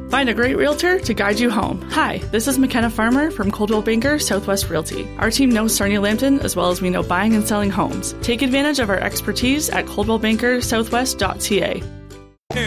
Find a great realtor to guide you home. Hi, this is McKenna Farmer from Coldwell Banker Southwest Realty. Our team knows Sarnia Lambton as well as we know buying and selling homes. Take advantage of our expertise at coldwellbankersouthwest.ca.